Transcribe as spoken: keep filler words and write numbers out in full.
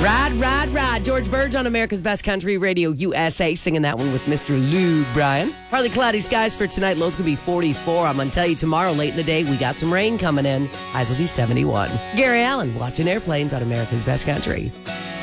Ride, ride, ride. George Burge on America's Best Country Radio U S A singing that one with Mister Luke Bryan. Partly cloudy skies for tonight. Lows going to be forty-four. I'm going to tell you tomorrow late in the day we got some rain coming in. Highs will be seventy-one. Gary Allen watching airplanes on America's Best Country.